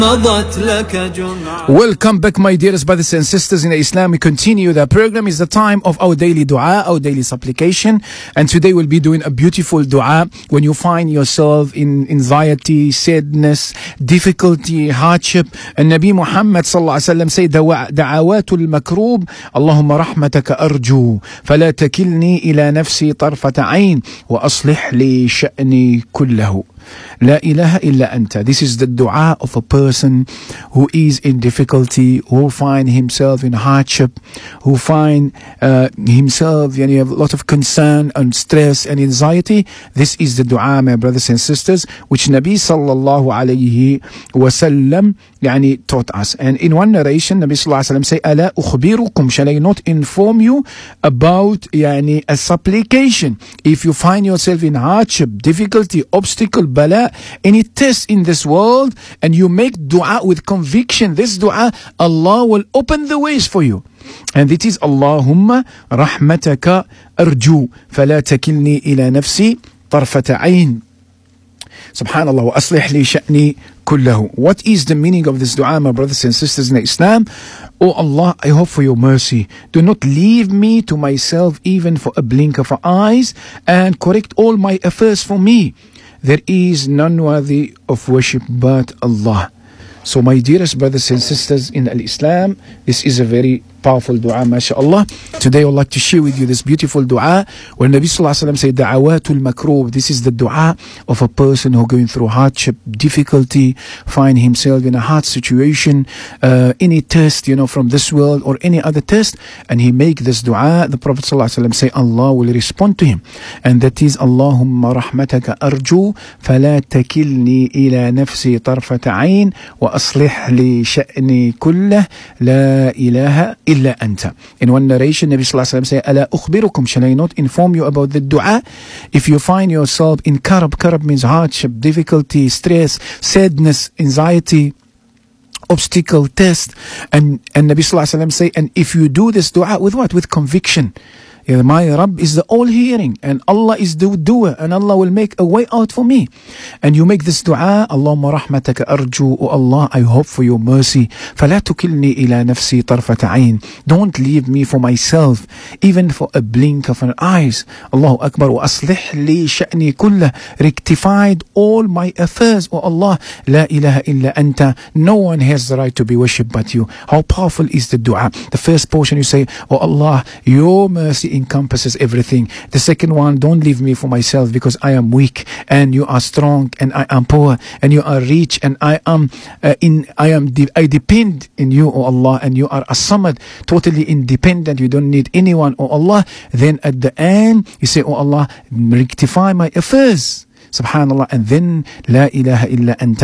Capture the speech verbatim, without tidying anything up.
Welcome back, my dearest brothers and sisters in Islam. We continue. The program is the time of our daily dua, our daily supplication. And today we'll be doing a beautiful dua when you find yourself in anxiety, sadness, difficulty, hardship. And Nabi Muhammad sallallahu alaihi wasallam said, دعوات المكروب اللهم رحمتك أرجو فلا تكلني إلى نفسي طرفة عين وأصلح لي شأني كله. La ilaha illa anta. This is the dua of a person who is in difficulty, who find himself in hardship, who find uh, himself, you know, have a lot of concern and stress and anxiety. This is the dua, my brothers and sisters, which Nabi sallallahu alayhi wasallam yani, taught us. And in one narration, Nabi sallallahu alayhi wasallam say, "Ala ukhbirukum, shall I not inform you about yani, a supplication? If you find yourself in hardship, difficulty, obstacle, bala, any test in this world, and you make dua with conviction, this dua, Allah will open the ways for you. And it is Allahumma rahmataka arju fala takilni ila nafsi tarfata ayn. Subhanallah, wa aslih li sha'ni kullahu." What is the meaning of this dua, my brothers and sisters in Islam? Oh Allah, I hope for your mercy. Do not leave me to myself even for a blink of an eyes, and correct all my affairs for me. There is none worthy of worship but Allah. So my dearest brothers and sisters in Islam, this is a very powerful dua, mashallah. Today I would like to share with you this beautiful dua where Nabi sallallahu alaihi wasallam said, "Da'awatul makroob." This is the dua of a person who going through hardship, difficulty, find himself in a hard situation, uh, any test, you know, from this world or any other test, and he make this dua. The Prophet sallallahu alaihi wasallam say, Allah will respond to him, and that is, Allahumma rahmataka arju fala takilni ila nafsi tarfata ayn wa aslih li sha'ni kullah la ilaha illa anta. In one narration, Nabi sallallahu alaihi wasallam say, "Ala ukhbirukum, shall I not inform you about the dua? If you find yourself in karab, karab means hardship, difficulty, stress, sadness, anxiety, obstacle, test," and and Nabi sallallahu alaihi wasallam say, and if you do this dua with what? With conviction. Yeah, my Rabb is the all-hearing, and Allah is the doer, and Allah will make a way out for me. And you make this dua, Allahumma rahmataka arju, oh Allah, I hope for your mercy. فَلَا تُكِلْنِي إِلَى نَفْسِي طَرْفَةَ عَيْنٍ. Don't leave me for myself, even for a blink of an eyes. Allahu Akbar. وَأَصْلِحْ لِي شَأْنِي كُلَّهُ. Rectified all my affairs, oh Allah. La ilaha illa anta. No one has the right to be worshipped but you. How powerful is the dua? The first portion you say, oh Allah, your mercy encompasses everything. The second one, don't leave me for myself because I am weak and you are strong and I am poor and you are rich and I am uh, in I am de- I depend in you, oh Allah, and you are as-samad, totally independent. You don't need anyone, oh Allah. Then at the end you say, oh Allah, rectify my affairs. Subhanallah. And then la ilaha illa anta.